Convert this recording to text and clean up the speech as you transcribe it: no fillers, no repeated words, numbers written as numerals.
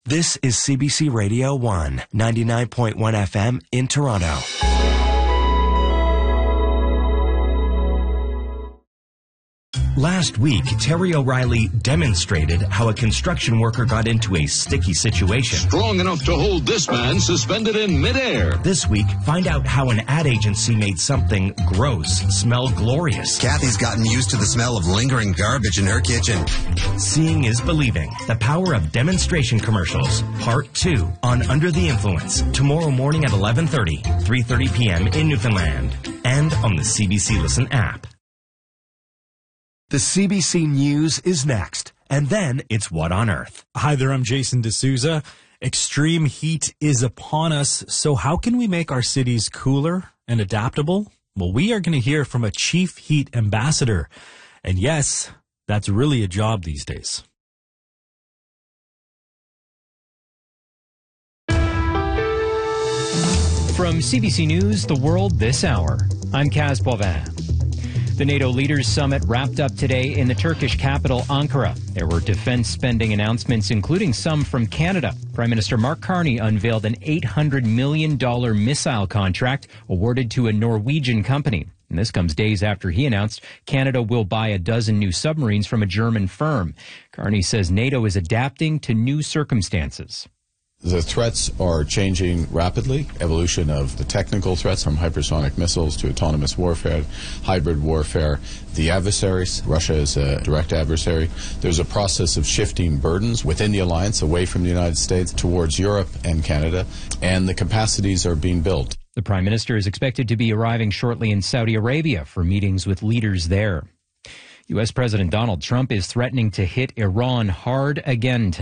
This is CBC Radio 1, 99.1 FM in Toronto. Last week, Terry O'Reilly demonstrated how a construction worker got into a sticky situation. Strong enough to hold this man suspended in midair. This week, find out how an ad agency made something gross smell glorious. Kathy's gotten used to the smell of lingering garbage in her kitchen. Seeing is believing. The power of demonstration commercials. Part 2 on Under the Influence. Tomorrow morning at 11:30, 3:30 p.m. in Newfoundland. And on the CBC Listen app. The CBC News is next, and then it's What on Earth. Hi there, I'm Jason D'Souza. Extreme heat is upon us, so how can we make our cities cooler and adaptable? Well, we are going to hear from a chief heat ambassador, and yes, that's really a job these days. From CBC News, The World This Hour, I'm Kaz Boivin. The NATO Leaders Summit wrapped up today in the Turkish capital, Ankara. There were defense spending announcements, including some from Canada. Prime Minister Mark Carney unveiled an $800 million missile contract awarded to a Norwegian company. And this comes days after he announced Canada will buy a dozen new submarines from a German firm. Carney says NATO is adapting to new circumstances. The threats are changing rapidly. Evolution of the technical threats from hypersonic missiles to autonomous warfare, hybrid warfare. The adversaries, Russia is a direct adversary. There's a process of shifting burdens within the alliance away from the United States towards Europe and Canada, and the capacities are being built. The Prime Minister is expected to be arriving shortly in Saudi Arabia for meetings with leaders there. U.S. President Donald Trump is threatening to hit Iran hard again tonight.